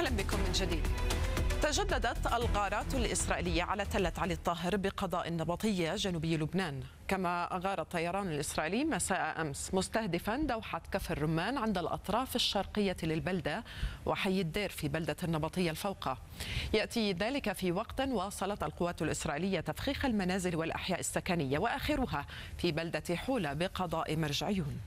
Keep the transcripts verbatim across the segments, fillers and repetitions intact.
أهلا بكم من جديد. تجددت الغارات الإسرائيلية على تلة علي الطاهر بقضاء النبطية جنوبي لبنان، كما غار الطيران الإسرائيلي مساء أمس مستهدفا دوحة كفر الرمان عند الأطراف الشرقية للبلدة وحي الدير في بلدة النبطية الفوقة. يأتي ذلك في وقت واصلت القوات الإسرائيلية تفخيخ المنازل والأحياء السكنية وآخرها في بلدة حولة بقضاء مرجعيون.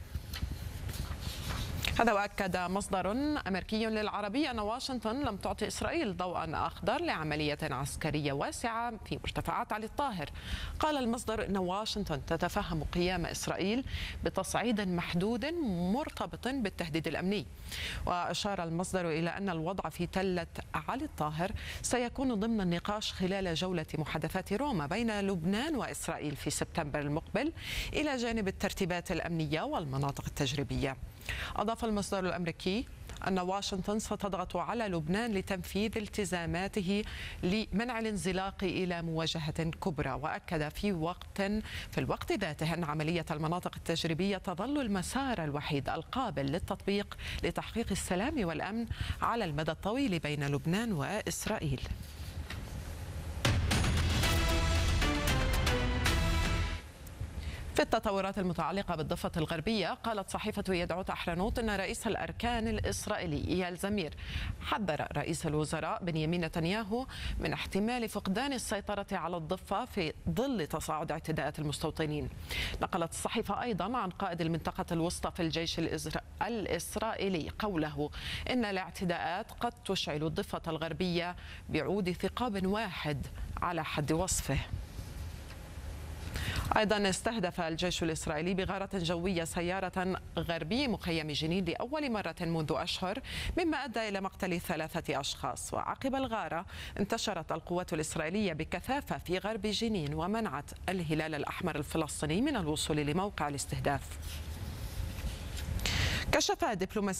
هذا وأكد مصدر أمريكي للعربية أن واشنطن لم تعطي إسرائيل ضوءا أخضر لعملية عسكرية واسعة في مرتفعات علي الطاهر. قال المصدر أن واشنطن تتفهم قيام إسرائيل بتصعيد محدود مرتبط بالتهديد الأمني. وأشار المصدر إلى أن الوضع في تلة علي الطاهر سيكون ضمن النقاش خلال جولة محادثات روما بين لبنان وإسرائيل في سبتمبر المقبل، إلى جانب الترتيبات الأمنية والمناطق التجريبية. أضاف المصدر الأمريكي أن واشنطن ستضغط على لبنان لتنفيذ التزاماته لمنع الانزلاق إلى مواجهة كبرى. وأكد في وقت في الوقت ذاته أن عملية المناطق التجريبية تظل المسار الوحيد القابل للتطبيق لتحقيق السلام والأمن على المدى الطويل بين لبنان وإسرائيل. في التطورات المتعلقة بالضفة الغربية، قالت صحيفة يدعوت أحرنوت أن رئيس الأركان الإسرائيلي إيال زمير حذر رئيس الوزراء بنيامين نتنياهو من احتمال فقدان السيطرة على الضفة في ظل تصاعد اعتداءات المستوطنين. نقلت الصحيفة أيضا عن قائد المنطقة الوسطى في الجيش الإسرائيلي قوله إن الاعتداءات قد تشعل الضفة الغربية بعود ثقاب واحد على حد وصفه. أيضا استهدف الجيش الإسرائيلي بغارة جوية سيارة غربي مخيم جنين لأول مرة منذ أشهر، مما أدى إلى مقتل ثلاثة أشخاص. وعقب الغارة انتشرت القوات الإسرائيلية بكثافة في غرب جنين ومنعت الهلال الأحمر الفلسطيني من الوصول لموقع الاستهداف. كشف دبلوماسي